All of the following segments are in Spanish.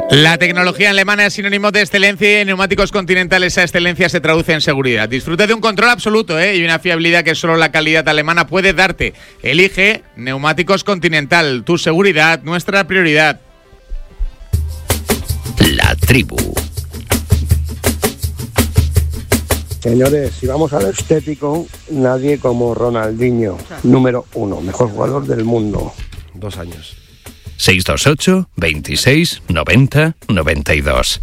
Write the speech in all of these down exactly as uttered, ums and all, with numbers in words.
La tecnología alemana es sinónimo de excelencia y en Neumáticos Continental esa excelencia se traduce en seguridad. Disfruta de un control absoluto ¿eh? y una fiabilidad que solo la calidad alemana puede darte. Elige Neumáticos Continental, tu seguridad, nuestra prioridad. La tribu. Señores, si vamos al estético, nadie como Ronaldinho, número uno, mejor jugador del mundo. Dos años. seis dos ocho, veintiséis, noventa, noventa y dos.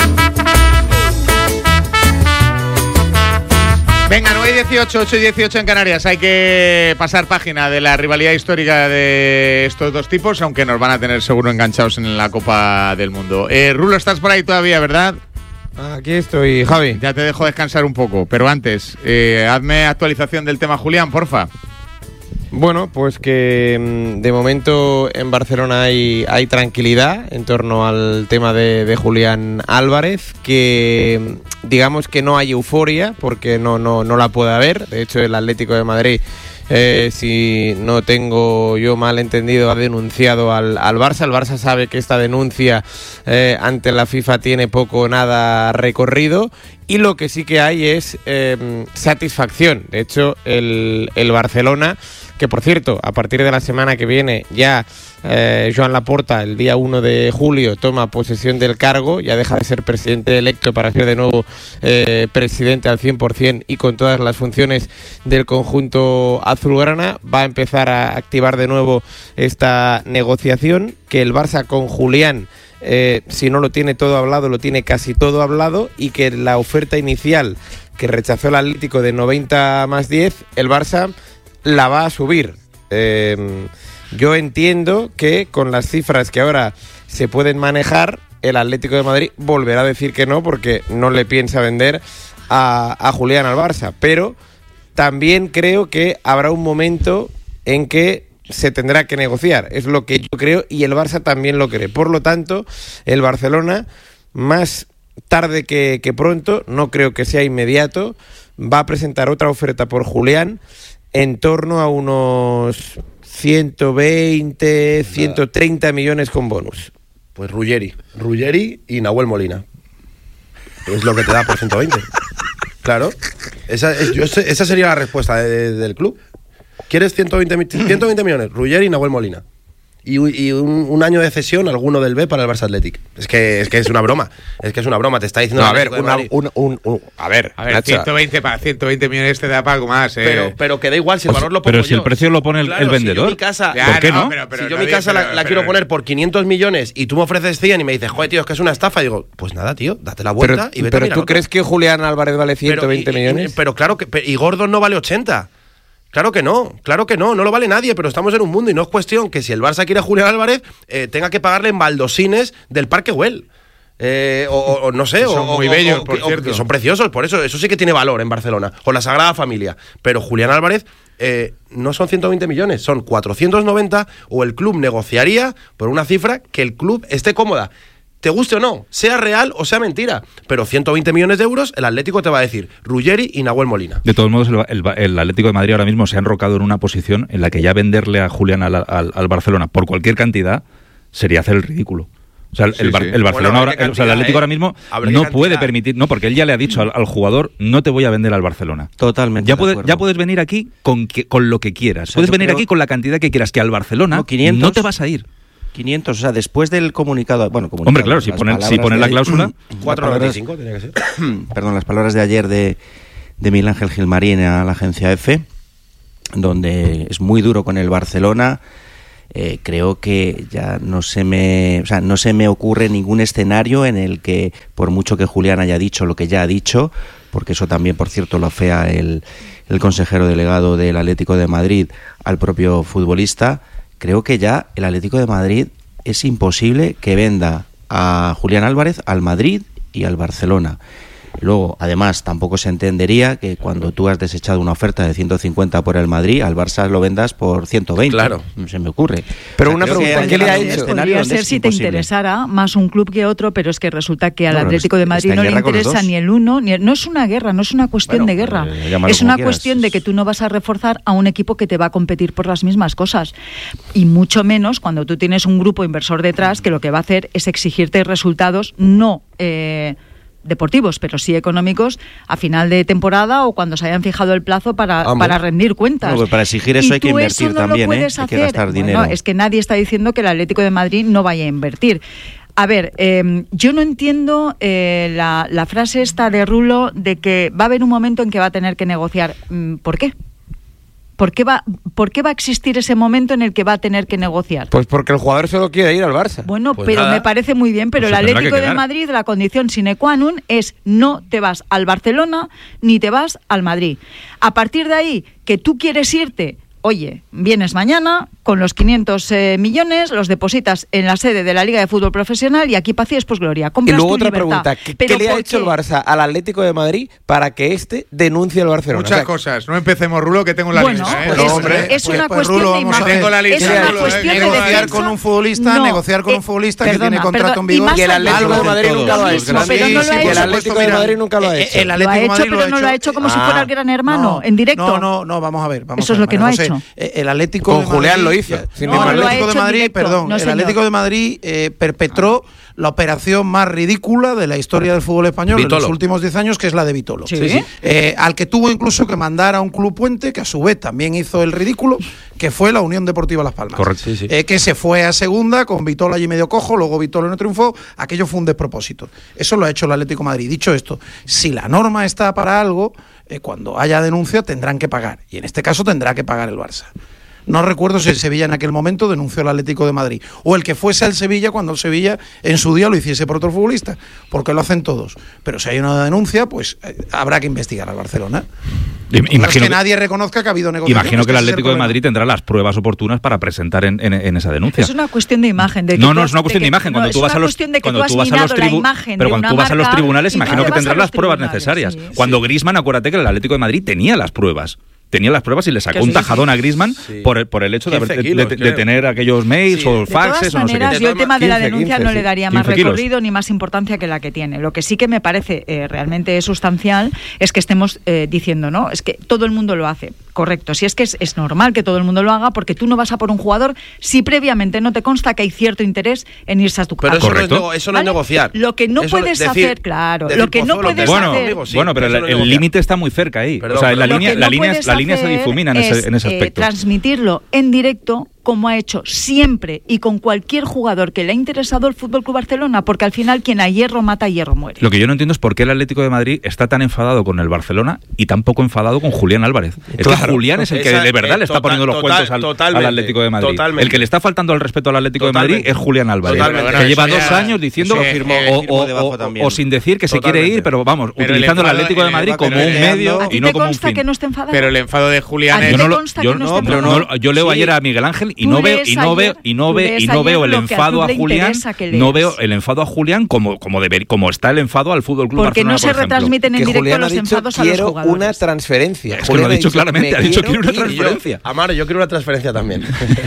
Venga, nueve y dieciocho, ocho y dieciocho en Canarias. Hay que pasar página de la rivalidad histórica de estos dos tipos, aunque nos van a tener seguro enganchados en la Copa del Mundo. Eh, Rulo, estás por ahí todavía, ¿verdad? Aquí estoy, Javi. Ya te dejo descansar un poco, pero antes, eh, hazme actualización del tema Julián, porfa. Bueno, pues que de momento en Barcelona hay, hay tranquilidad en torno al tema de, de Julián Álvarez, que digamos que no hay euforia porque no, no, no la puede haber. De hecho, el Atlético de Madrid, eh, si no tengo yo mal entendido, ha denunciado al, al Barça. El Barça sabe que esta denuncia eh, ante la FIFA tiene poco o nada recorrido. Y lo que sí que hay es eh, satisfacción. De hecho, el, el Barcelona, que por cierto, a partir de la semana que viene ya eh, Joan Laporta, el día uno de julio, toma posesión del cargo, ya deja de ser presidente electo para ser de nuevo eh, presidente al cien por ciento y con todas las funciones del conjunto azulgrana, va a empezar a activar de nuevo esta negociación, que el Barça con Julián, Eh, si no lo tiene todo hablado, lo tiene casi todo hablado, y que la oferta inicial que rechazó el Atlético de noventa más diez, el Barça la va a subir. Eh, yo entiendo que con las cifras que ahora se pueden manejar, el Atlético de Madrid volverá a decir que no, porque no le piensa vender a, a Julián al Barça, pero también creo que habrá un momento en que se tendrá que negociar, es lo que yo creo, y el Barça también lo cree. Por lo tanto, el Barcelona, más tarde que, que pronto, no creo que sea inmediato, va a presentar otra oferta por Julián en torno a unos ciento veinte, ciento treinta millones con bonus. Pues Ruggeri, Ruggeri y Nahuel Molina. Es lo que te da por ciento veinte. Claro, esa, es, yo, esa sería la respuesta de, de, del club. ¿Quieres ciento veinte, ciento veinte millones? Ruggeri y Nahuel Molina. Y, y un, un año de cesión, alguno del B para el Barça Athletic. Es que es que es una broma. Es que es una broma. Te está diciendo. No, a ver, una, un, un, un, a ver, a ver, ciento veinte, para ciento veinte millones te da para algo más. Eh. Pero, pero que da igual si el valor lo pongo Pero yo. si el precio lo pone el, claro, el vendedor. Si yo mi casa, ¿por qué no? no? Pero, pero si yo nadie, mi casa pero, la, la pero, quiero poner por quinientos millones y tú me ofreces cien y me dices, joder, tío, es que es una estafa, digo, pues nada, tío, date la vuelta pero, y vete pero a mirar ¿tú otra. crees que Julián Álvarez vale ciento veinte pero, y, millones? Y, pero claro que. Y Gordon no vale ochenta. Claro que no, claro que no, no lo vale nadie, pero estamos en un mundo y no es cuestión que si el Barça quiere a Julián Álvarez eh, tenga que pagarle en baldosines del Parque Güell. Eh, o, o no sé, son o, muy o, bellos, o, por o, cierto. Que son preciosos, por eso, eso sí que tiene valor en Barcelona, o la Sagrada Familia. Pero Julián Álvarez eh, no son ciento veinte millones, son cuatrocientos noventa, o el club negociaría por una cifra que el club esté cómoda. Te guste o no, sea real o sea mentira, pero ciento veinte millones de euros, el Atlético te va a decir Ruggeri y Nahuel Molina. De todos modos, el, el, el Atlético de Madrid ahora mismo se ha enrocado en una posición en la que ya venderle a Julián al, al, al Barcelona por cualquier cantidad sería hacer el ridículo. O sea, el, sí, el, Bar, sí. el Barcelona bueno, ahora, cantidad, el, o sea, el Atlético eh. ahora mismo Habrá no cantidad. puede permitir, no, porque él ya le ha dicho al, al jugador, no te voy a vender al Barcelona. Totalmente. Ya, de puede, acuerdo. ya puedes venir aquí con, que, con lo que quieras. O sea, puedes yo venir creo- aquí con la cantidad que quieras, que al Barcelona No, quinientos. no te vas a ir. quinientos, o sea, después del comunicado, bueno, comunicado, Hombre, claro, si las ponen, si palabras ponen de la ahí- cláusula. cuatro noventa y cinco tenía que ser. Perdón, las palabras de ayer de, de Miguel Ángel Gilmarín a la agencia EFE, donde es muy duro con el Barcelona. Eh, creo que ya no se me, o sea, no se me ocurre ningún escenario en el que, por mucho que Julián haya dicho lo que ya ha dicho, porque eso también, por cierto, lo afea el, el consejero delegado del Atlético de Madrid al propio futbolista, creo que ya el Atlético de Madrid es imposible que venda a Julián Álvarez al Madrid y al Barcelona. Luego, además, tampoco se entendería que cuando tú has desechado una oferta de ciento cincuenta por el Madrid, al Barça lo vendas por ciento veinte. Claro. No se me ocurre. Pero O sea, una creo pregunta, que ¿qué le ha hay un hecho? escenario Podría donde ser es si te imposible. interesara más un club que otro, pero es que resulta que al No, pero Atlético de está Madrid en no le guerra con los interesa dos. ni el uno, ni el- no es una guerra, no es una cuestión Bueno, de guerra. eh, llámalo Es como una quieras. cuestión de que tú no vas a reforzar a un equipo que te va a competir por las mismas cosas. Y mucho menos cuando tú tienes un grupo inversor detrás que lo que va a hacer es exigirte resultados no eh, deportivos, pero sí económicos a final de temporada o cuando se hayan fijado el plazo para, Ambos. para rendir cuentas. No, pues para exigir eso Y hay que tú invertir eso no también, lo ¿eh? puedes Hay que hacer. gastar Bueno, dinero. es que nadie está diciendo que el Atlético de Madrid no vaya a invertir. A ver, eh, yo no entiendo eh, la, la frase esta de Rulo de que va a haber un momento en que va a tener que negociar. Mm, ¿Por qué? ¿Por qué va, por qué va a existir ese momento en el que va a tener que negociar? Pues porque el jugador solo quiere ir al Barça. Bueno, Pues pero nada. me parece muy bien, pero Pues se el tendrá Atlético que de quedar. Madrid, la condición sine qua non es no te vas al Barcelona ni te vas al Madrid. A partir de ahí, que tú quieres irte, oye, vienes mañana con los quinientos eh, millones, los depositas en la sede de la Liga de Fútbol Profesional y aquí pacieres pues gloria. Y Compras luego tu otra libertad. pregunta, ¿qué, ¿Pero qué le ha por hecho qué? el Barça al Atlético de Madrid para que éste denuncie al Barcelona? Muchas O sea, cosas. No empecemos, Rulo, que tengo la Bueno, lista. ¿eh? es, No, hombre. es pues- una pues, cuestión Rulo, de vamos a imagen. ver. Tengo la lista, es Rulo, una eh, cuestión de negociar defensa. con un futbolista, No, negociar con eh, un futbolista que perdona, tiene contrato perdona, en vigor. y más y el allá- Atlético de Algo Madrid de nunca lo ha todos. hecho. Mismo, pero no lo ha Y el hecho. Atlético de Madrid nunca lo ha Eh, hecho. El Lo ha Atlético de hecho, Madrid pero no lo ha hecho como si Ah. fuera el gran hermano, No, en directo. No, no, no, vamos a ver. Vamos Eso a es ver, lo que no María ha José. hecho. Eh, El Atlético Con de Madrid- Julián lo hizo, Ya- sin No, ir más el lejos. Atlético Lo ha de hecho en Madrid, directo. perdón, No, el señor. Atlético de Madrid eh, perpetró la operación más ridícula de la historia del fútbol español en Vitolo. los últimos diez años, que es la de Vitolo. Sí. Sí, sí. Eh, al que tuvo incluso que mandar a un club puente, que a su vez también hizo el ridículo, que fue la Unión Deportiva Las Palmas. Correcto. Sí, sí. Eh, que se fue a segunda con Vitolo allí medio cojo, luego Vitolo no triunfó, aquello fue un despropósito. Eso lo ha hecho el Atlético de Madrid. Dicho esto, si la norma está para algo, eh, cuando haya denuncia tendrán que pagar, y en este caso tendrá que pagar el Barça. No recuerdo si el Sevilla en aquel momento denunció al Atlético de Madrid, o el que fuese al Sevilla cuando el Sevilla en su día lo hiciese por otro futbolista, porque lo hacen todos. Pero si hay una denuncia, pues eh, habrá que investigar al Barcelona. Im- Lo que Imagino que que, nadie reconozca que ha habido negociaciones. imagino que el ese es Atlético de problema. Madrid tendrá las pruebas oportunas para presentar en, en- en esa denuncia. Es una cuestión de imagen. De que No, tú no has- es una cuestión de que- imagen. Cuando no, tú es vas una a los, cuestión de que cuando tú has tú vas a los minado la tribu- imagen pero de cuando una tú vas a los marca tribunales, y tú imagino te que vas a tendrás los las pruebas tribunales, necesarias. sí. Cuando Griezmann, acuérdate que el Atlético de Madrid tenía las pruebas. Tenía las pruebas y le sacó Que sí, un tajadón a Griezmann Sí. por, el, por el hecho de, haber, quince de- kilos, de- de creo. tener aquellos mails Sí. o De faxes todas o no sé maneras, qué. yo el tema de la quince, denuncia quince, no sí. le daría más quince kilos. recorrido ni más importancia que la que tiene. Lo que sí que me parece eh, realmente sustancial es que estemos eh, diciendo, ¿no? Es que todo el mundo lo hace. Correcto. Si es que es, es normal que todo el mundo lo haga, porque tú no vas a por un jugador si previamente no te consta que hay cierto interés en irse a tu Pero a tu eso no, es, Correcto. nego- eso no es ¿Vale? negociar. Lo que no Eso puedes decir- hacer, claro, decir lo que no Pozuelo, puedes que Bueno, hacer- conmigo, sí, bueno, pero eso el, no es el negociar. límite está muy cerca ahí. Perdón, o sea, la perdón. Lo línea, que la no línea, puedes la línea se hacer difumina en es, ese, en ese eh, aspecto. transmitirlo en directo, como ha hecho siempre y con cualquier jugador que le ha interesado el Fútbol Club Barcelona, porque al final quien a hierro mata, a hierro muere. Lo que yo no entiendo es por qué el Atlético de Madrid está tan enfadado con el Barcelona y tan poco enfadado con Julián Álvarez. Es que Claro. Julián es el que Esa- de verdad eh, le está total- poniendo los total- cuentos al, al totalmente, Atlético de Madrid. totalmente. El que le está faltando al respeto al Atlético de Madrid Totalmente. es Julián Álvarez, Totalmente. que Bueno, lleva eso dos ya- años diciendo eso que firmó- o, firmó o- debajo o- también. o sin decir que se quiere Totalmente. ir, pero vamos, Pero el utilizando el enfado- Atlético de el- Madrid como pero un el- medio ¿A ti y no te como un consta fin. que no esté enfadado? Pero el enfado de Julián ¿A ti es... Yo te no lo, consta yo que no no, esté pero enfadado? no- yo leo Sí. ayer a Miguel Ángel y Tú no veo lees y no veo ayer- y no tú veo lees y no veo ayer el lo que al enfado club a le Julián, interesa que no leas. veo el enfado a Julián como como deber, como está el enfado al Fútbol Club Porque Barcelona, no se por ejemplo. retransmiten en Que directo Julián ha los dicho, enfados a los quiero jugadores. una transferencia. Es que lo ha Julián dicho claramente, "Me ha dicho, quiero quiero una ir". Y yo, transferencia. Amaro, yo quiero una transferencia también.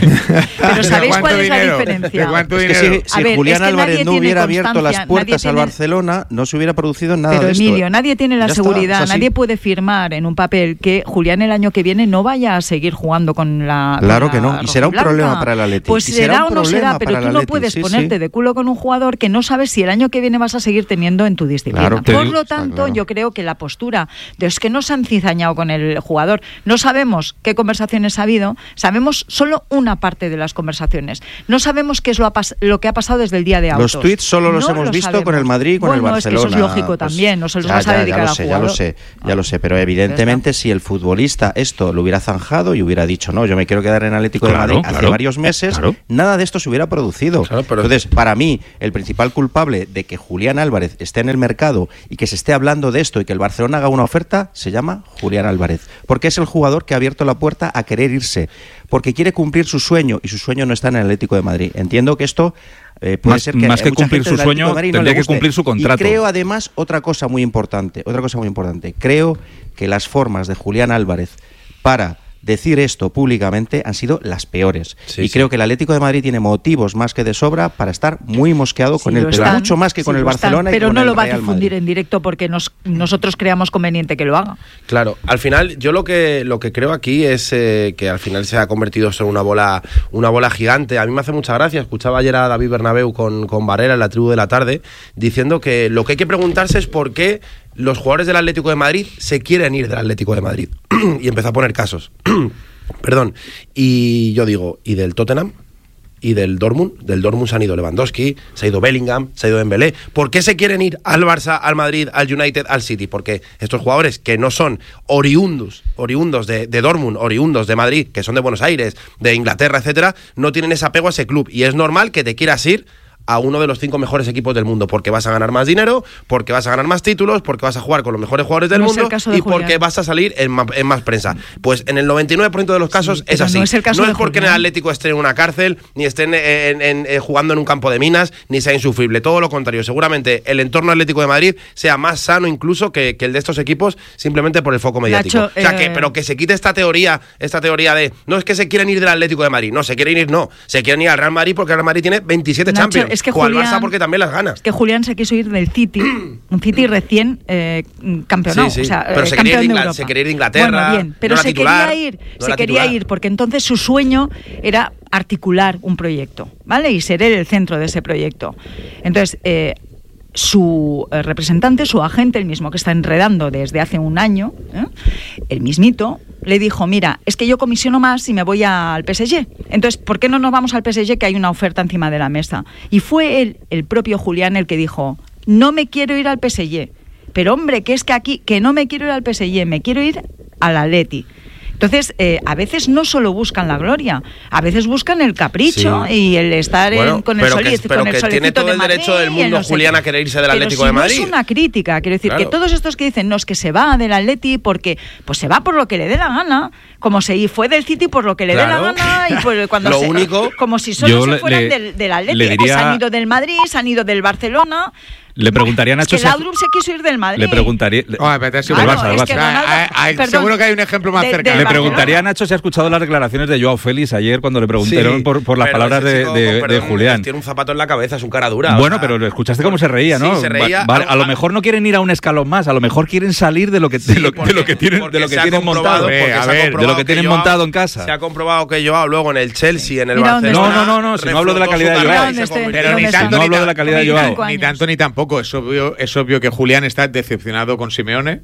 Pero ¿De ¿sabéis cuánto cuál es la dinero? diferencia? ¿De cuánto Es que dinero? si, si A ver, Julián es que Álvarez nadie no tiene hubiera abierto constancia, las puertas nadie al tiene- Barcelona, no se hubiera producido nada Pero de esto. Emilio, nadie tiene la Ya está, seguridad, es así. nadie puede firmar en un papel que Julián el año que viene no vaya a seguir jugando con la Claro con que la no, y será un rojiblanca. problema para el Atleti, Pues y será será un o no problema será, pero para tú el no Atleti, puedes sí, ponerte sí. de culo con un jugador que no sabes si el año que viene vas a seguir teniendo en tu disciplina. Claro, te Por digo- lo está tanto, claro. yo creo que la postura de es que no se han cizañado con el jugador, no sabemos qué conversaciones ha habido, sabemos solo una parte de las conversaciones. No sabemos qué es lo, ha pas- lo que ha pasado desde el día de autos. Los tweets solo los No hemos lo visto sabemos. con el Madrid y con Bueno, el Barcelona. es que eso es lógico Pues, también, no se los ya, vas a ya, dedicar ya lo al sé, jugador. Ya lo sé, ya lo sé, pero evidentemente si el futbolista esto lo hubiera zanjado y hubiera dicho, no, yo me quiero quedar en Atlético Claro, de Madrid hace claro, varios meses, claro. nada de esto se hubiera producido. Claro, pero- Entonces, para mí, el principal culpable de que Julián Álvarez esté en el mercado y que se esté hablando de esto y que el Barcelona haga una oferta, se llama Julián Álvarez. Porque es el jugador que ha abierto la puerta a querer irse. Porque quiere cumplir su sueño y su sueño no está en el Atlético de Madrid. Entiendo que esto Eh, puede Más- ser que más a que mucha cumplir gente su del Atlético sueño, de Madrid no tendría le que guste. cumplir su contrato. Y creo además otra cosa muy importante, otra cosa muy importante. Creo que las formas de Julián Álvarez para decir esto públicamente han sido las peores. Sí, y sí. creo que el Atlético de Madrid tiene motivos más que de sobra para estar muy mosqueado con Sí, él, lo pero están, mucho más que con sí, el lo están, Barcelona y pero con no el lo va a Real difundir Madrid. en directo porque nos, nosotros creamos conveniente que lo haga. Claro, al final yo lo que lo que creo aquí es eh, que al final se ha convertido esto en una bola una bola gigante. A mí me hace mucha gracia. Escuchaba ayer a David Bernabéu con, con Varela en la tribu de la tarde diciendo que lo que hay que preguntarse es por qué los jugadores del Atlético de Madrid se quieren ir del Atlético de Madrid. Y empezó a poner casos. Perdón. Y yo digo, ¿y del Tottenham? ¿Y del Dortmund? Del Dortmund se han ido Lewandowski, se ha ido Bellingham, se ha ido Dembélé. ¿Por qué se quieren ir al Barça, al Madrid, al United, al City? Porque estos jugadores que no son oriundos, oriundos de, de Dortmund, oriundos de Madrid, que son de Buenos Aires, de Inglaterra, etcétera, no tienen ese apego a ese club. Y es normal que te quieras ir a uno de los cinco mejores equipos del mundo, porque vas a ganar más dinero, porque vas a ganar más títulos, porque vas a jugar con los mejores jugadores del No es el mundo caso de y porque Julián. vas a salir en más, en más prensa. Pues en el noventa y nueve por ciento de los casos Sí, es pero así. no es el caso No de es porque en el Julián. Atlético esté en una cárcel, ni estén en- en- en- jugando en un campo de minas, ni sea insufrible. Todo lo contrario. Seguramente el entorno Atlético de Madrid sea más sano incluso que, que el de estos equipos, simplemente por el foco mediático. Nacho, o sea, que, eh, pero que se quite esta teoría, esta teoría de no es que se quieren ir del Atlético de Madrid, no, se quieren ir, no. Se quieren ir al Real Madrid porque el Real Madrid tiene veintisiete Nacho, Champions. es que o al Julián- Barça porque también las gana. Es que Julián se quiso ir del City, un City recién eh, campeonado, Sí, sí. o sea, Pero eh, se quería ir campeón de de Ingla- Europa. se quería ir de Inglaterra, Bueno, bien, pero no era se titular, quería ir, no se era quería titular. ir porque entonces su sueño era articular un proyecto, ¿vale? Y ser él el centro de ese proyecto. Entonces, eh, su eh, representante, su agente, el mismo que está enredando desde hace un año, ¿eh? el mismito, le dijo, mira, es que yo comisiono más y me voy al P S G. Entonces, ¿por qué no nos vamos al P S G que hay una oferta encima de la mesa? Y fue él, el propio Julián, el que dijo, no me quiero ir al P S G. Pero hombre, que es que aquí, que no me quiero ir al P S G, me quiero ir al Atleti. Entonces, eh, a veces no solo buscan la gloria, a veces buscan el capricho Sí. y el estar en- Bueno, con el pero que- Solís, pero con el que tiene solecito todo de el derecho Madrid del y el mundo, no sé Julián, qué. a querer irse del Pero Atlético si de no Madrid. es una crítica, quiero decir, Claro. que todos estos que dicen, no, es que se va del Atleti porque pues se va por lo que le dé la gana, como se fue del City por lo que le Claro. dé la gana y pues cuando Lo se- único- como si solo Yo se le- fueran le- del, del Atleti, le pues diría- se han ido del Madrid, se han ido del Barcelona. Le preguntaría a Nacho Es si que ha- Laudrup se quiso ir del Madrid. Le preguntaría. le- Oh, pero es Claro, igual. Barça, del es Barça. que Ah, Ronaldo- ah, ah, perdón, seguro que hay un ejemplo más de- cercano. del Le preguntaría a Barcelona. Nacho si ha escuchado las declaraciones de Joao Félix ayer cuando le preguntaron Sí, por, por las pero palabras ese de, chico, de- con de perdón, Julián. Tiene un zapato en la cabeza, es un cara dura. o Bueno, sea, pero lo escuchaste cómo se reía, ¿no? Sí, se reía. Va- va- a lo Ah, mejor no quieren ir a un escalón más, a lo mejor quieren salir de lo que, de lo, de lo que tienen, porque de lo que se ha tienen comprobado- montado. Eh, porque a se ha ver, de comprobado lo que tienen Joao- montado en casa. Se ha comprobado que Joao luego en el Chelsea, en el Mira dónde Barcelona. está. No, no, no, no, si no hablo de la reflotó calidad su de carrera Joao. y se ¿Dónde convirtió Pero en ni un- tanto, No ni hablo de tan- la calidad de ni Joao. tan- Ni tanto ni tampoco. Es obvio, es obvio que Julián está decepcionado con Simeone.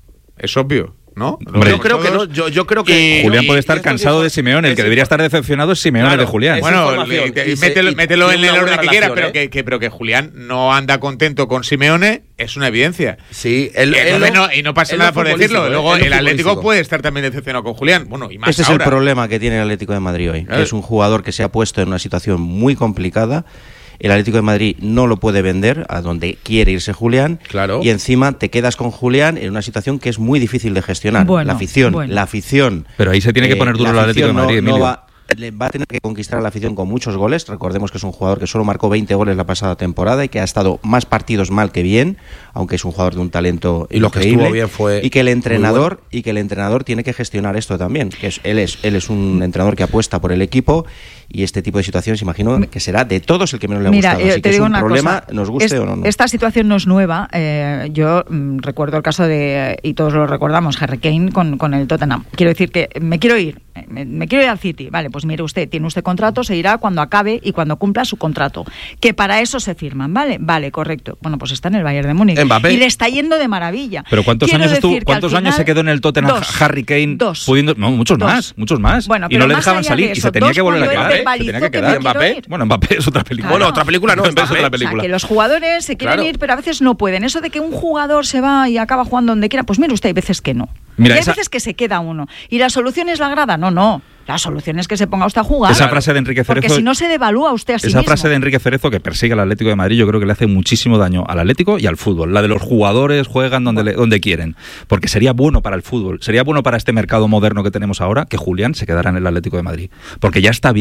Es obvio, ¿no? Hombre, Yo creo que no, yo, yo creo que Y- Julián y- puede y estar esto es cansado de info- Simeone, el es que debería info- estar decepcionado es Simeone Claro, de Julián. es Bueno, información. le- Y se- mételo, y mételo en tiene el una orden buena que quiera, relación, pero ¿eh? que, que- pero que Julián no anda contento con Simeone es una evidencia. Sí, él, Y él entonces lo- no- y no pasa él nada lo por decirlo. futbolístico, Luego ¿eh? Él lo el Atlético futbolístico. puede estar también decepcionado con Julián. Bueno, y más Este es ahora. el problema que tiene el Atlético de Madrid hoy, Claro. que es un jugador que se ha puesto en una situación muy complicada. El Atlético de Madrid no lo puede vender a donde quiere irse Julián. Claro. Y encima te quedas con Julián en una situación que es muy difícil de gestionar. Bueno, la afición, bueno. la afición. Pero ahí se tiene que poner duro la el Atlético de afición no- Madrid, no Emilio. va- le va a tener que conquistar a la afición con muchos goles. Recordemos que es un jugador que solo marcó veinte goles la pasada temporada y que ha estado más partidos mal que bien, aunque es un jugador de un talento Y lo que increíble. estuvo bien fue y que el muy entrenador y que el entrenador tiene que gestionar esto también, que es, él es él es un entrenador que apuesta por el equipo y este tipo de situaciones imagino que será de todos el que menos le ha Mira, gustado. eh, Así te que es digo un una problema, cosa. nos guste Es- o no. no. Esta situación no es nueva. eh, yo mm, recuerdo el caso de, y todos lo recordamos, Harry Kane con, con el Tottenham. Quiero decir que me quiero ir, eh, me, me quiero ir al City. Vale, pues mire usted, tiene usted contrato, se irá cuando acabe y cuando cumpla su contrato. Que para eso se firman, ¿vale? Vale, correcto. Bueno, pues está en el Bayern de Múnich. Mbappé. Y le está yendo de maravilla. Pero ¿cuántos Quiero años estuvo, decir que al cuántos años final- se quedó en el Tottenham Dos. Harry Kane Dos. pudiendo, no, muchos Dos. más, muchos más. Bueno, y pero no le más dejaban allá salir de y eso, se tenía dos que volver a cuando él quedar, ¿eh? Se verbalizó tenía que que me quedar. quiero Mbappé. ir. Bueno, Mbappé es otra película. Claro. Bueno, otra película no, Mbappé es Mbappé. otra O sea, película. que los jugadores se quieren Claro. ir, pero a veces no pueden. Eso de que un jugador se va y acaba jugando donde quiera, pues mire usted, hay veces que no. Mira, y hay esa- veces que se queda uno. ¿Y la solución es la grada? No, no. La solución es que se ponga usted a jugar. Esa frase de Enrique Porque Cerezo- si no se devalúa usted a sí Esa mismo. frase de Enrique Cerezo que persigue al Atlético de Madrid yo creo que le hace muchísimo daño al Atlético y al fútbol. La de los jugadores juegan donde, le- donde quieren. Porque sería bueno para el fútbol, sería bueno para este mercado moderno que tenemos ahora que Julián se quedara en el Atlético de Madrid. Porque ya está bien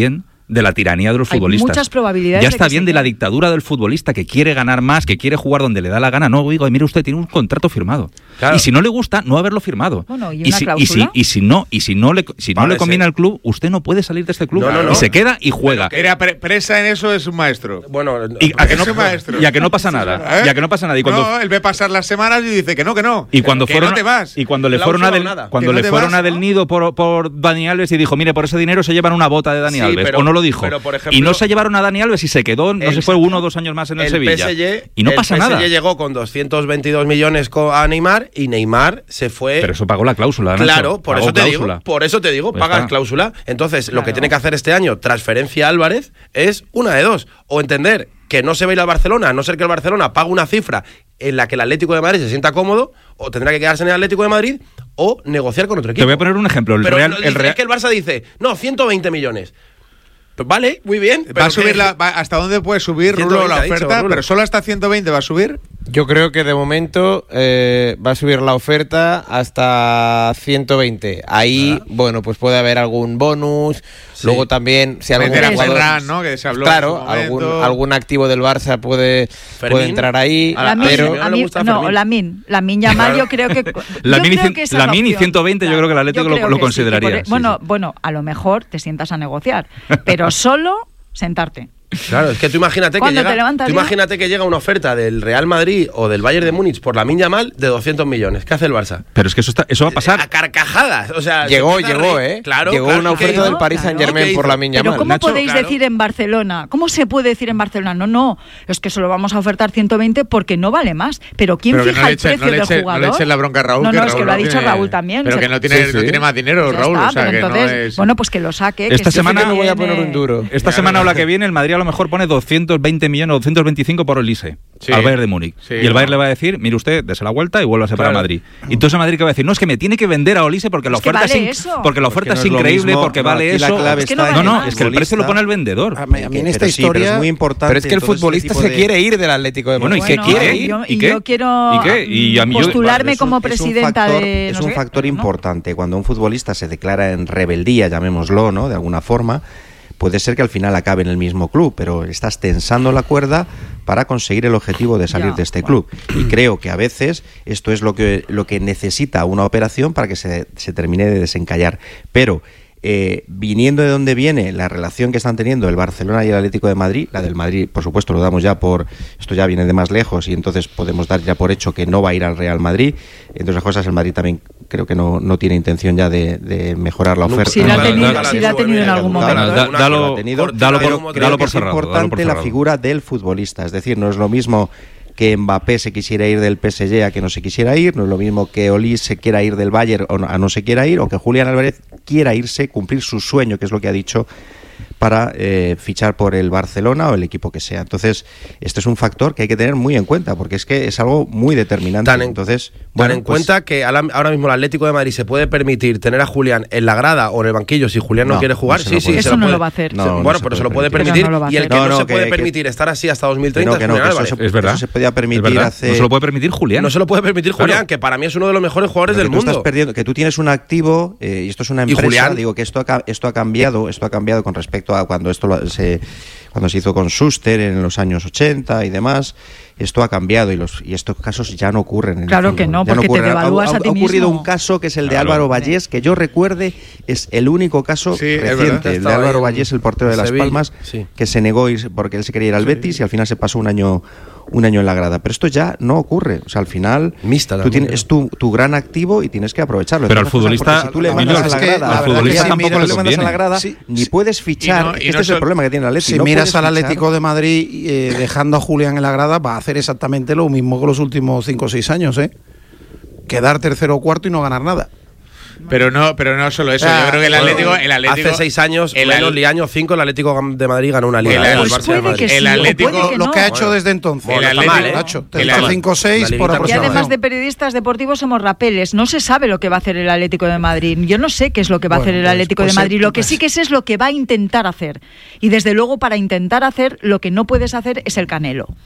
de la tiranía de los Hay futbolistas. muchas probabilidades Ya de está que bien se de la quede. dictadura del futbolista que quiere ganar más, que quiere jugar donde le da la gana. No, digo, mire usted, tiene un contrato firmado. Claro. Y si no le gusta, no haberlo firmado. Bueno, ¿y y, una si, y, cláusula? si, y si no, y si no le, si no Vale, le conviene sí. al club, usted no puede salir de este club. No, no, no. Y se queda y juega. Era pre- presa en eso es un maestro. Bueno, Y a que no, Ese maestro. y a que no pasa nada. ¿Eh? Y a que no pasa nada. Y cuando, No, él ve pasar las semanas y dice que no, que no. y cuando que fueron, no te vas. y cuando le Que fueron la a usa del, nada. cuando Que no le te fueron vas, a del ¿no? Nido por, por Dani Alves y dijo, mire, por ese dinero se llevan una bota de Dani Sí, Alves. pero- o no lo dijo. pero, por ejemplo, y no se llevaron a Dani Alves y se quedó, no el- se fue uno o dos años más en el, el Sevilla. P S G, y no el pasa P S G nada. llegó con doscientos veintidós millones co- a Neymar y Neymar se fue. Pero eso pagó la cláusula. Nacho. Claro, por Pagó eso te cláusula. digo, por eso te digo, Pues pagas está. cláusula. Entonces, lo que Claro. tiene que hacer este año, transferencia a Álvarez, es una de dos. O entender que no se va a ir al Barcelona, a no ser que el Barcelona pague una cifra en la que el Atlético de Madrid se sienta cómodo, o tendrá que quedarse en el Atlético de Madrid, o negociar con otro equipo. Te voy a poner un ejemplo. El Pero Real, lo- el dice- Real- es que el Barça dice, no, ciento veinte millones. Pues vale, muy bien. Va pero a subir que- la, va- ¿Hasta dónde puede subir, ciento Rulo, veinte la ha dicho, oferta? Rulo. Pero solo hasta ciento veinte va a subir. Yo creo que de momento eh, va a subir la oferta hasta ciento veinte. Ahí, bueno, pues puede haber algún bonus. Sí. Luego también, si algún Meter a jugador- Ferran, ¿no? Que se habló Claro, en su algún, momento. algún activo del Barça puede, Fermín. puede entrar ahí. A- Lamin, a pero Simeone a le mí- gusta no, Fermín. Lamin, Lamin Yamal, yo creo que yo Lamin y creo cien- que esa es la Lamin y opción. ciento veinte, yo creo que el Atlético yo lo- creo lo que sí, consideraría, que por- sí, bueno, sí. bueno, a lo mejor te sientas a negociar, pero solo sentarte. Claro, es que tú imagínate que Cuando llega, te levantas tú ya- imagínate que llega una oferta del Real Madrid o del Bayern de Múnich por Lamine Yamal de doscientos millones. ¿Qué hace el Barça? Pero es que eso, está, eso va a A pasar. carcajadas. O sea, llegó, se empieza a llegó, reír. ¿eh? Claro, llegó claro, una ¿qué oferta hizo? del Paris Claro. Saint Germain ¿Qué por hizo? Lamine Pero Yamal. ¿cómo Nacho, podéis claro. decir en Barcelona? ¿Cómo se puede decir en Barcelona? No, no, es que solo vamos a ofertar ciento veinte porque no vale más. Pero ¿quién Pero que fija no le el eche- precio no le del eche- jugador? No le echen la bronca a Raúl. No, no, es Raúl que lo ha dicho tiene- Raúl también. Pero Se- que no tiene, Sí, sí. no tiene más dinero, Ya Raúl. está, o sea, pero que entonces, no es... bueno, pues que lo saque. Esta que sí semana- que no voy a viene- poner un duro. Esta semana o la que viene, el Madrid a lo mejor pone doscientos veinte millones o doscientos veinticinco por Elise Sí. al Bayern de Múnich. Sí, y el Bayern no. le va a decir, mire usted, dese la vuelta y vuélvase para Claro. Madrid. Y entonces el Madrid que va a decir, no, es que me tiene que vender a Olise porque la Es que oferta vale es, in- eso. porque la Pues oferta que no es es lo increíble, mismo, porque no, vale aquí la eso. clave Es que está no en vale no, no, más. es que el precio lo pone el vendedor. A mí, a mí en Que- esta pero sí, pero historia. es muy importante. Pero es que el todo este futbolista tipo se de- quiere ir del Atlético de Bueno, Madrid. ¿y qué Bueno, quiere? y yo, ¿Y y qué? yo quiero ¿Y qué? Y a mí yo- postularme Es un- como es un presidenta factor- de. Es no un sé, factor ¿no? importante. Cuando un futbolista se declara en rebeldía, llamémoslo, ¿no? De alguna forma, puede ser que al final acabe en el mismo club, pero estás tensando la cuerda para conseguir el objetivo de salir Ya, de este bueno. club. Y creo que a veces esto es lo que, lo que necesita una operación para que se, se termine de desencallar. Pero eh, viniendo de donde viene la relación que están teniendo el Barcelona y el Atlético de Madrid, la del Madrid, por supuesto, lo damos ya por, esto ya viene de más lejos y entonces podemos dar ya por hecho que no va a ir al Real Madrid. Entre otras cosas, el Madrid también creo que no, no tiene intención ya de, de mejorar la Nunca. oferta. Sí, la ha Nunca, tenido, nunca sí la ha tenido en algún Nunca, momento. Da- Una dalo- sola ha tenido. dalo por- Pero dalo creo por que es cerrado, dalo por importante la cerrado. figura del futbolista. Es decir, no es lo mismo que Mbappé se quisiera ir del P S G a que no se quisiera ir, no es lo mismo que Olís se quiera ir del Bayern o no- a no se quiera ir, o que Julián Álvarez quiera irse, cumplir su sueño, que es lo que ha dicho, para eh, fichar por el Barcelona o el equipo que sea. Entonces, este es un factor que hay que tener muy en cuenta, porque es que es algo muy determinante. Tan en, Entonces, tan bueno, en pues, cuenta que ala- ahora mismo el Atlético de Madrid se puede permitir tener a Julián en la grada o en el banquillo si Julián no, No, quiere jugar. no se sí, lo sí, puede. se Eso no puede. lo va a hacer. Se- No, no bueno, se pero se puede lo puede permitir. permitir. Pero no lo va a Y el hacer. que no, No, no, se puede que- que- permitir estar así hasta dos mil que treinta no, que es no, que Julián eso Álvarez. se, Es verdad. eso se podía Es permitir verdad. hace... No se lo puede permitir Julián. No se lo puede permitir Julián, Claro. que para mí es uno de los mejores jugadores Pero del que tú estás mundo. perdiendo, que tú tienes un activo eh, y esto es una ¿Y empresa. Julián? Digo que esto ha, ca- esto ha cambiado, esto ha cambiado con respecto a cuando esto lo- se cuando se hizo con Schuster en los años ochenta y demás. Esto ha cambiado y los y estos casos ya no ocurren. En Claro el que fútbol. no, Ya porque te ocurren. Ha- devalúas ha, a ti ha ocurrido mismo. un caso que es el de Claro. Álvaro Vallés, que yo recuerde es el único caso Sí, es verdad. reciente, el de Estaba Álvaro ahí en Vallés, el portero de Las Sevilla, Palmas, sí. que se negó ir- porque él se quería ir al Betis y al final se pasó un año un año en la grada. Pero esto ya no ocurre. O sea, al final Mixta tú también, tienes, creo. es tu, tu gran activo y tienes que aprovecharlo. Pero Entre al otras cosas, futbolista, porque si tú le Emilio, mandas a es la que grada, al al futbolista futbolista tampoco tampoco le le mandas a la conviene. grada, Sí, ni sí. puedes fichar. Y no- y este no es el sol- problema que tiene el Atlético. Si no miras puedes al fichar. Atlético de Madrid eh, dejando a Julián en la grada, va a hacer exactamente lo mismo que los últimos cinco o seis años, ¿eh? Quedar tercero o cuarto y no ganar nada. Pero no, pero no solo eso. Ah, Yo creo que el bueno, Atlético, el Atlético Hace seis años, el menos Al- ni año cinco, el Atlético de Madrid ganó una liga. El- ¿eh? El pues Barça de puede Madrid. que sí, El o Atlético- puede que Lo no. que ha hecho Bueno, desde entonces. el Está Atlético- mal, ¿eh? Nacho. Te el hizo Atlético- cinco o seis la por liguita Y aproximación. además de periodistas deportivos somos rapeles. No se sabe lo que va a hacer el Atlético de Madrid. Yo no sé qué es lo que va a Bueno, hacer el pues- Atlético pues de Madrid. sí, Lo que pues- sí que sé es lo que va a intentar hacer. Y desde luego para intentar hacer lo que no puedes hacer es el Canelo.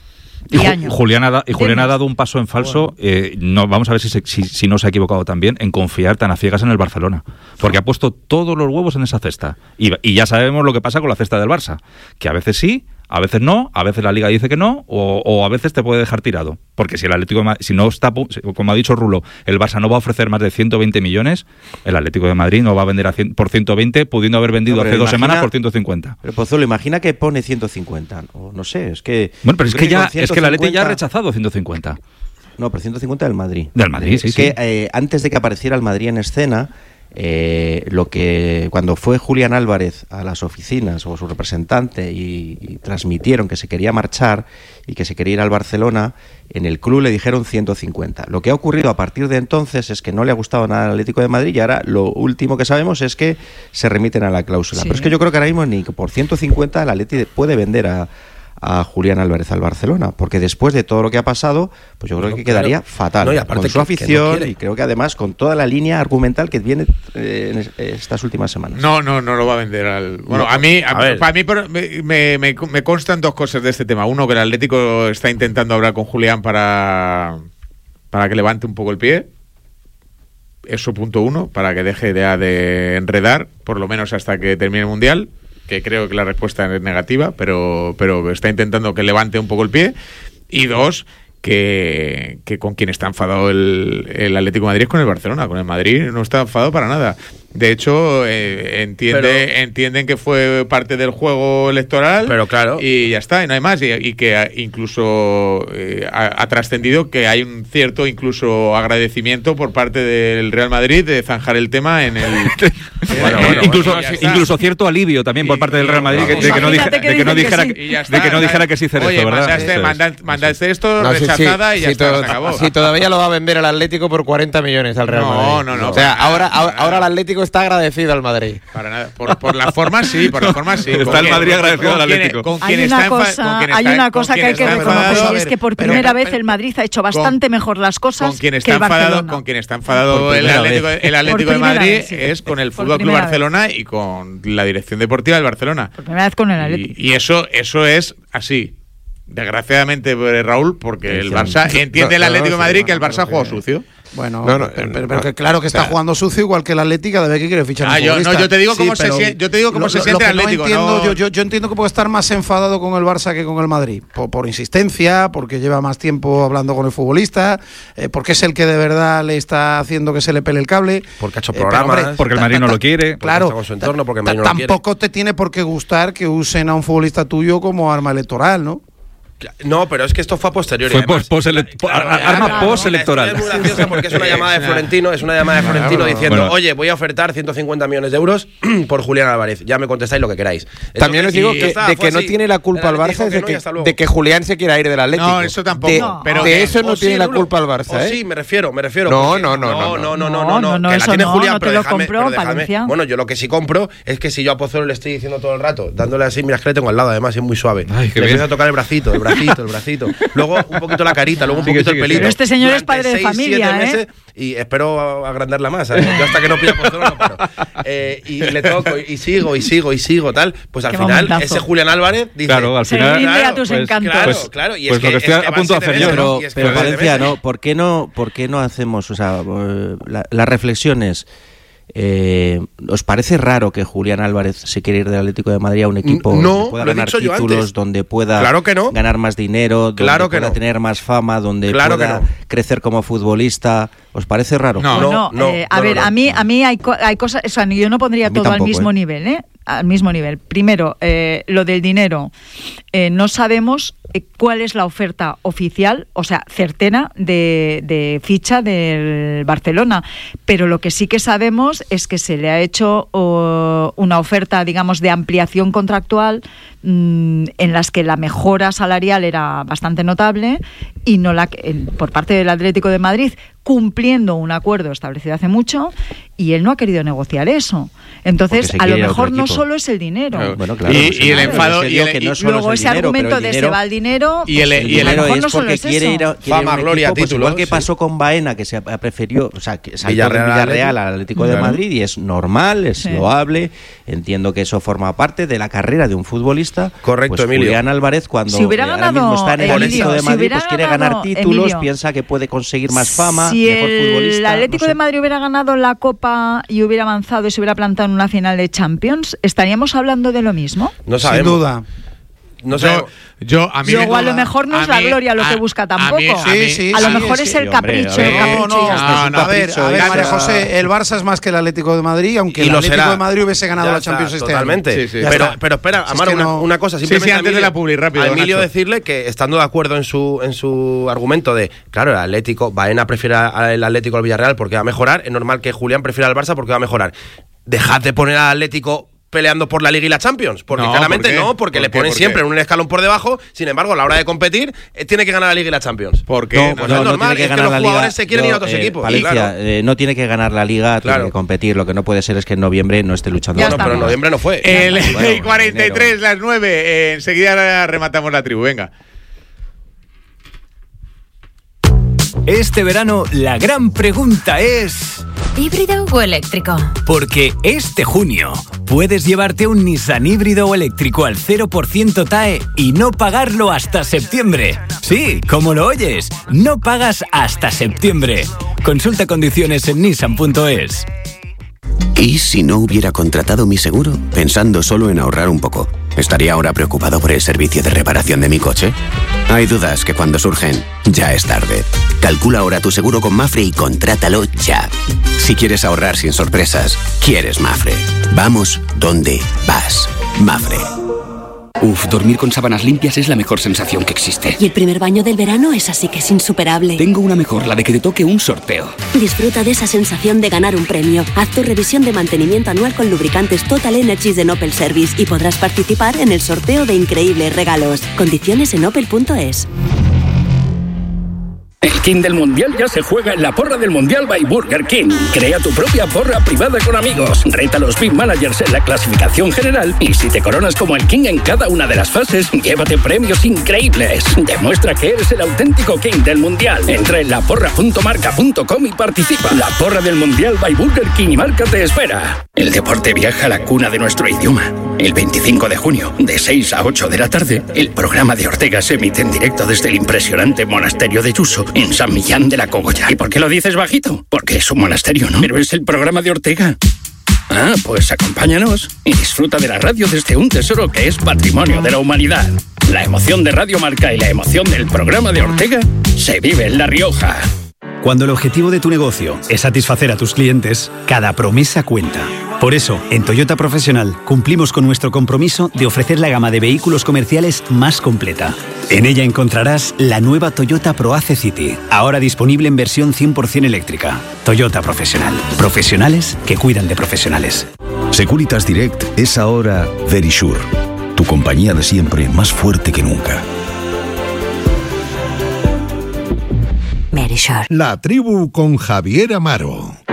Y, y años. Julián ha, da, y Julián Temas. ha dado un paso en falso, eh, no, vamos a ver si, se, si, si no se ha equivocado también, en confiar tan a ciegas en el Barcelona. Porque ha puesto todos los huevos en esa cesta. Y, y ya sabemos lo que pasa con la cesta del Barça. Que a veces sí, a veces no, a veces la Liga dice que no, o, o a veces te puede dejar tirado. Porque si el Atlético de Madrid, si no está, como ha dicho Rulo, el Barça no va a ofrecer más de ciento veinte millones, el Atlético de Madrid no va a vender a cien, por ciento veinte, pudiendo haber vendido no, hace imagina, dos semanas por ciento cincuenta. Pero Pozuelo, imagina que pone ciento cincuenta, o no sé, es que... Bueno, pero es que ya, que es que el Atlético ya ha rechazado ciento cincuenta. No, pero ciento cincuenta del Madrid. Del Madrid, sí, es sí. que eh, antes de que apareciera el Madrid en escena, eh, lo que cuando fue Julián Álvarez a las oficinas o su representante y, y transmitieron que se quería marchar y que se quería ir al Barcelona, en el club le dijeron ciento cincuenta. Lo que ha ocurrido a partir de entonces es que no le ha gustado nada al Atlético de Madrid y ahora lo último que sabemos es que se remiten a la cláusula. Sí. Pero es que yo creo que ahora mismo ni por ciento cincuenta el Atlético puede vender a a Julián Álvarez al Barcelona, porque después de todo lo que ha pasado, pues yo creo No, que quedaría claro. fatal No, y aparte con su que- afición que no quiere. y creo que además con toda la línea argumental que viene eh, en es- estas últimas semanas. No, no, no lo va a vender al. Bueno, No, a mí, a, a ver. para mí por- me, me, me- me constan dos cosas de este tema. Uno, que el Atlético está intentando hablar con Julián para, para que levante un poco el pie. Eso punto uno, para que deje de, de enredar, por lo menos hasta que termine el Mundial, que creo que la respuesta es negativa, pero, pero está intentando que levante un poco el pie. Y dos, que, que con quien está enfadado el, el Atlético de Madrid es con el Barcelona. Con el Madrid no está enfadado para nada. De hecho, eh, entiende, Pero- entienden que fue parte del juego electoral. Pero claro. Y ya está, y no hay más. Y, y que ha- incluso eh, ha, ha trascendido que hay un cierto incluso agradecimiento por parte del Real Madrid de zanjar el tema en el. Bueno, bueno, incluso, bueno, ya está. incluso cierto alivio también por parte del Real Madrid que- de que no, dije- Imagínate que de que no dicen que dijera sí. que, Y ya de está, que no dijera que sí Cerezo, Oye, ¿verdad? mandaste, Eso es. manda- mandaste esto No, sí, sí, rechazada y ya sí, está, to- se acabó. sí, todavía lo va a vender el Atlético por cuarenta millones al Real No, Madrid. no, no, O sea, para ahora, nada, ahora, para ahora el nada. Atlético está agradecido al Madrid. Para nada. Por, por la forma sí, por la forma sí. Está Con el quien- Madrid agradecido con al quien- Atlético. con Hay quien una está enfa- cosa, con quien hay está- una con cosa que quien hay que está reconocer enfadado- y es que por pero- primera pero- vez el Madrid ha hecho bastante mejor las cosas con quien que está el enfadado, Barcelona. con quien está enfadado Por el primera Atlético, vez. el Atlético Por de primera Madrid vez, sí. es con el Por Fútbol Club primera Barcelona y con la dirección deportiva del Barcelona. Por primera vez con el Atlético. Y, y eso, eso es así. Desgraciadamente, eh, Raúl, porque el Barça entiende el No, no, Atlético de sí, Madrid no, que el no, Barça ha que- jugado sucio. Bueno, No, no, pero, eh, pero- no. pero que claro que está O sea, jugando sucio, igual que el Atlético, debe que quiere fichar Ah, un yo- no, futbolista. yo te digo cómo se pero sien- yo te digo cómo lo- se lo- siente lo el que Atlético, No entiendo, no- yo, yo, yo entiendo que puede estar más enfadado con el Barça que con el Madrid. Por, por insistencia, porque lleva más tiempo hablando con el futbolista, eh, porque es el que de verdad le está haciendo que se le pele el cable. Porque ha hecho Eh, pero, programas, hombre, porque el ta- Madrid ta- no ta- lo quiere, Claro, está con su entorno, porque el ta- Madrid no lo quiere. tampoco te tiene por qué gustar que usen a un futbolista tuyo como arma electoral, ¿no? No, pero es que esto fue a posteriori. Fue además. pos- poselec- po- Claro, ar- arma claro, postelectoral. Es muy graciosa porque es una llamada de Florentino, es una llamada de Florentino diciendo, Bueno. oye, voy a ofertar ciento cincuenta millones de euros por Julián Álvarez. Ya me contestáis lo que queráis. También os Entonces, digo y que, está, de fue que no así. tiene la culpa El al Atlético Barça es de no, y que, hasta luego. de que Julián se quiera ir del Atlético. No, eso tampoco. De, No, pero de que- eso no O sí, tiene la Rulo. culpa al Barça, O ¿eh? sí, me refiero, me refiero. No, porque- no, no, no, no, no, no, no, no, no, que la eso tiene no, Julián, no te pero lo déjame, compró, pero déjame. Valencia. Bueno, yo lo que sí compro es que si yo a Pozuelo le estoy diciendo todo el rato, dándole así, mira, es que le tengo al lado, además, es muy suave. Ay, qué le bien. empiezo a tocar el bracito, el bracito, el bracito. Luego un poquito la carita, luego un Sigue, poquito sigue, el pelito. Pero este señor es Durante padre de seis, familia, siete ¿eh? meses, y espero agrandarla más. ¿sabes? Yo hasta que no pida Pozuelo no paro. Eh, y le toco, y sigo, y sigo, y sigo, tal. Pues al Qué final, momentazo. ese Julián Álvarez dice. Claro, al Se final. rinde a claro, tus pues- encantos. Claro, Pues- claro. Y pues es que, lo que es estoy que a van punto de siete hacer yo, metros, Pero, y es que pero van siete Valencia, metros. ¿no? ¿Por qué no, por qué no hacemos, o sea, eh, la- las reflexiones? Eh, ¿Os parece raro que Julián Álvarez se quiera ir del Atlético de Madrid a un equipo No, donde pueda lo he ganar dicho yo títulos, antes. donde pueda Claro que no. ganar más dinero, donde Claro que pueda no. tener más fama, donde Claro que pueda no. crecer como futbolista? ¿Os parece raro? No. No, No, no, no, eh, a no, ver, no, no. a mí, a mí hay, co- hay cosas, o sea, yo no pondría A mí todo tampoco, al mismo ¿eh? nivel, ¿eh? Al mismo nivel. Primero, eh, lo del dinero. Eh, no sabemos eh, cuál es la oferta oficial, o sea, certera de, de ficha del Barcelona, pero lo que sí que sabemos es que se le ha hecho oh, una oferta, digamos, de ampliación contractual mmm, en las que la mejora salarial era bastante notable y no la eh, por parte del Atlético de Madrid, cumpliendo un acuerdo establecido hace mucho, y él no ha querido negociar eso. Entonces, Porque se a lo quiere ir a otro mejor no equipo. solo es el dinero. Claro. Bueno, claro, Y- pues y el sí, enfado- es que y digo el- que y no solo luego es ese dinero, argumento pero el de dinero- se va el dinero, Y el- pues, y el- a lo mejor es no solo porque es quiere eso. ir a, quiere Fama, un gloria, equipo, pues títulos, igual que sí. pasó con Baena, que se ha- prefirió, o sea, que saltó Villarreal, del Villarreal Atlético. al Atlético de Claro. Madrid, y es normal, es Sí. loable. Entiendo que eso forma parte de la carrera de un futbolista. Correcto, pues Emilio. Julián Álvarez, cuando Si hubiera ahora ganado, mismo está en el Emilio, Atlético de si Madrid, hubiera pues quiere ganado, ganar títulos, Emilio, piensa que puede conseguir más fama, si mejor el futbolista. Atlético no sé. de Madrid hubiera ganado la Copa y hubiera avanzado y se hubiera plantado en una final de Champions, ¿estaríamos hablando de lo mismo? No Sin sabemos. duda. No Yo, sabemos. yo, a mí Luego, me- a lo mejor no a es la mí- gloria lo que a- busca a tampoco. mí- a Sí, mí- sí, A lo sí, mejor sí, es el hombre, a capricho, ver. el No, capricho. no, y ya está. no, no. a ver, a ver, ya María está. José, el Barça es más que el Atlético de Madrid, aunque Y el lo Atlético será. de Madrid hubiese ganado Ya la está, Champions este totalmente. año. Sí, sí. Ya Pero, está. pero espera, Si es Amaro, que una, no- una cosa. Sí, Simplemente sí, a antes de Emilio- la publi, rápido, A Emilio Nacho. decirle que, estando de acuerdo en su, en su argumento de, claro, el Atlético, Baena prefiere al Atlético al Villarreal porque va a mejorar, es normal que Julián prefiera al Barça porque va a mejorar. Dejad de poner al Atlético peleando por la Liga y la Champions, porque No, claramente ¿por qué? no, porque ¿Por le qué? ponen ¿Por qué? siempre en un escalón por debajo. Sin embargo, a la hora de competir, eh, tiene que ganar la Liga y la Champions. ¿Por qué? No, No, Pues no, es no normal, tiene que es que ganar los la liga. jugadores se quieren ir a Yo, otros eh, equipos. Valencia, Claro. eh, no tiene que ganar la liga, Claro. tiene que competir. Lo que no puede ser es que en noviembre no esté luchando. Ya Bueno, está. pero en estamos. noviembre no fue. El Bueno, y cuarenta y tres, enero. las nueve. Eh, enseguida rematamos la tribu. Venga. Este verano la gran pregunta es... ¿Híbrido o eléctrico? Porque este junio puedes llevarte un Nissan híbrido o eléctrico al cero por ciento T A E y no pagarlo hasta septiembre. Sí, como lo oyes, no pagas hasta septiembre. Consulta condiciones en nissan punto es. ¿Y si no hubiera contratado mi seguro? Pensando solo en ahorrar un poco. ¿Estaría ahora preocupado por el servicio de reparación de mi coche? Hay dudas que cuando surgen, ya es tarde. Calcula ahora tu seguro con Mafre y contrátalo ya. Si quieres ahorrar sin sorpresas, quieres Mafre. Vamos donde vas. Mafre. Uf, dormir con sábanas limpias es la mejor sensación que existe. Y el primer baño del verano es así que es insuperable. Tengo una mejor, la de que te toque un sorteo. Disfruta de esa sensación de ganar un premio. Haz tu revisión de mantenimiento anual con lubricantes Total Energies de Opel Service y podrás participar en el sorteo de increíbles regalos. Condiciones en opel punto es. El King del Mundial ya se juega en la porra del Mundial by Burger King. Crea tu propia porra privada con amigos. Reta a los Big Managers en la clasificación general y si te coronas como el King en cada una de las fases, llévate premios increíbles. Demuestra que eres el auténtico King del Mundial. Entra en la porra punto marca punto com y participa. La porra del Mundial by Burger King y Marca te espera. El deporte viaja a la cuna de nuestro idioma. El veinticinco de junio, de seis a ocho de la tarde, el programa de Ortega se emite en directo desde el impresionante monasterio de Yuso, en San Millán de la Cogolla. ¿Y por qué lo dices bajito? Porque es un monasterio, ¿no? Pero es el programa de Ortega. Ah, pues acompáñanos y disfruta de la radio desde un tesoro que es patrimonio de la humanidad. La emoción de Radio Marca y la emoción del programa de Ortega se vive en La Rioja. Cuando el objetivo de tu negocio es satisfacer a tus clientes, cada promesa cuenta. Por eso, en Toyota Profesional cumplimos con nuestro compromiso de ofrecer la gama de vehículos comerciales más completa. En ella encontrarás la nueva Toyota ProAce City, ahora disponible en versión cien por ciento eléctrica. Toyota Profesional. Profesionales que cuidan de profesionales. Securitas Direct es ahora Verisure, tu compañía de siempre más fuerte que nunca. La tribu con Javier Amaro.